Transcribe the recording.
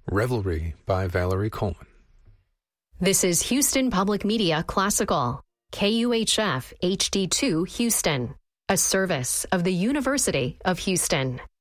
Revelry by Valerie Coleman. This is Houston Public Media Classical, KUHF HD2 Houston, a service of the University of Houston.